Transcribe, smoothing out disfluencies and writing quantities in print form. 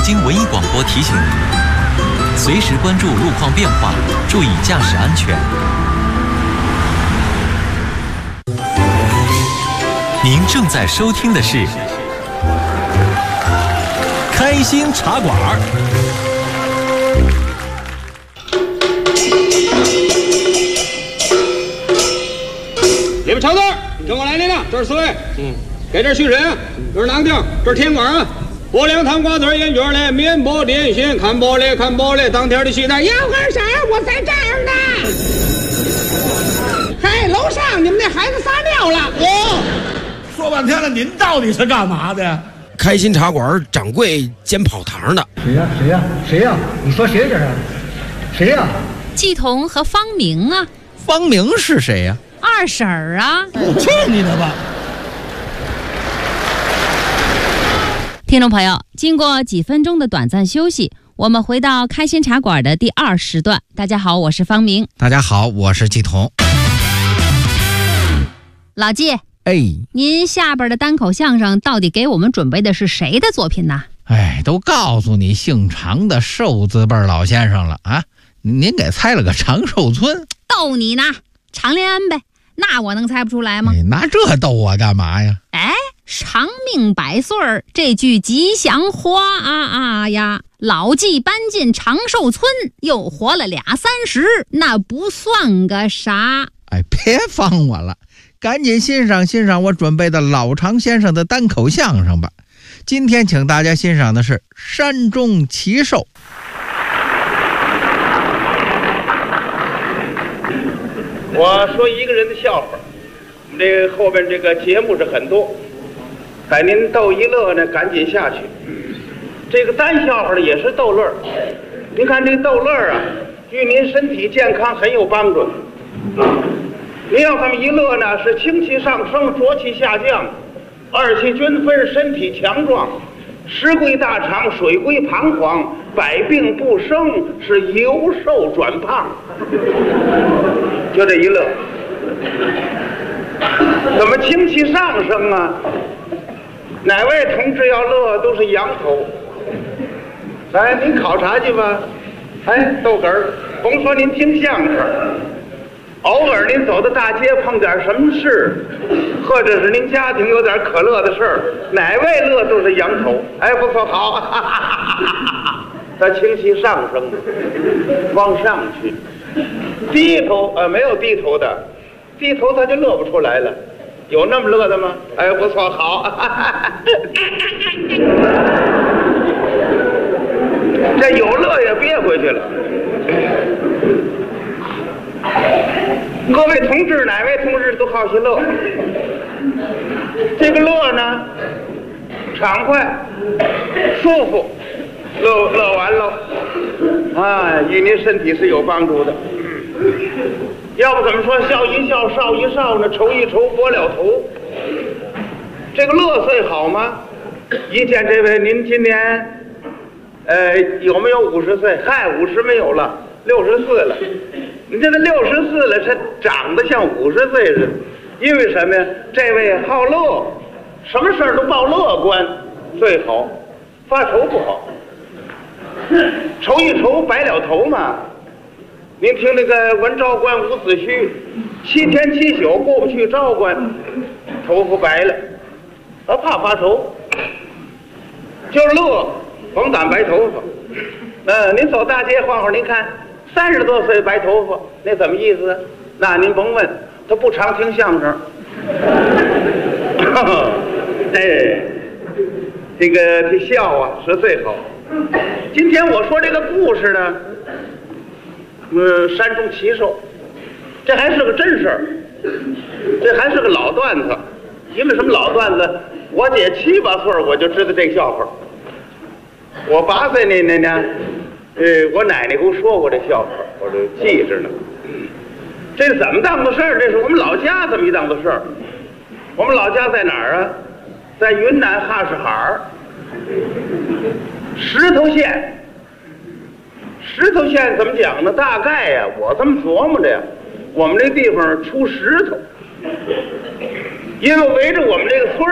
京文艺广播提醒您，随时关注路况变化，注意驾驶安全。您正在收听的是《开心茶馆》。 你们瞧这儿，跟我来来了，这是四位。给这续审，这是哪个地儿？这是天馆啊。拨凉糖瓜子烟卷嘞，面包点心，看玻璃看玻璃，当天的戏台。要干啥？我在这儿呢。嗨，楼上你们那孩子撒尿了。 说半天了，您到底是干嘛的呀？ 开心茶馆掌柜兼跑堂的。 谁呀？你说谁这是？谁呀？ 季彤和方明啊。 方明是谁呀？ 二婶儿啊。 去你的吧！ 听众朋友，经过几分钟的短暂休息，我们回到开心茶馆的第2时段。大家好，我是方明。 大家好，我是季彤。 老季，您下边的单口相声到底给我们准备的是谁的作品呢？ 都告诉你姓常的寿字辈老先生了啊！您给猜了个长寿村。 逗你呢，常连安呗。那我能猜不出来吗？ 拿这逗我干嘛呀？ 长命百岁儿这句吉祥话呀，老纪搬进长寿村，又活了20-30，那不算个啥。 别放我了，赶紧欣赏欣赏我准备的老常先生的单口相声吧。今天请大家欣赏的是山中奇兽。 我说一个人的笑话，我们这个后边这个节目是很多，把您逗一乐呢，赶紧下去。这个单笑话呢也是逗乐，您看这个逗乐啊，对您身体健康很有帮助。您要这么一乐呢，是清气上升，浊气下降，二气均分，身体强壮，食归大肠，水归膀胱，百病不生，是由瘦转胖。就这一乐，怎么清气上升啊？哪位同志要乐都是羊头。来，您考察去吧。逗哏儿，甭说您听相声，偶尔您走到大街碰点什么事，或者是您家庭有点可乐的事儿，哪位乐都是羊头。不错，好，他清气上升，往上去。低头没有低头的，低头他就乐不出来了。有那么乐的吗？不错，好。这有乐也憋回去了。各位同志，哪位同志都好些乐？这个乐呢，畅快、舒服，乐完了，与您身体是有帮助的。要不怎么说笑一笑，少一少呢？愁一愁，拨了头。这个乐岁好吗？一见这位，您今年有没有50岁？50没有了，64了。你这个64了，他长得像50岁似的。因为什么呀？这位好乐，什么事儿都抱乐观最好，发愁不好。愁一愁，白了头嘛。您听那个文昭关伍子胥，7天7宿过不去昭关，头发白了，他怕发愁，就乐，甭掸白头发。您走大街晃晃，您看30多岁白头发，那怎么意思？那您甭问，他不常听相声。这个这笑啊是最好。今天我说这个故事呢。山中奇兽，这还是个真事儿，这还是个老段子。因为什么老段子？我姐7、8岁我就知道这个笑话。我8岁那年呢，我奶奶给我说过这笑话，我就记着呢。这是怎么当的事儿？这是我们老家这么一当的事儿。我们老家在哪儿啊？在云南哈什哈尔石头县。石头县怎么讲呢？大概呀，我这么琢磨着呀，我们这地方出石头，因为围着我们这个村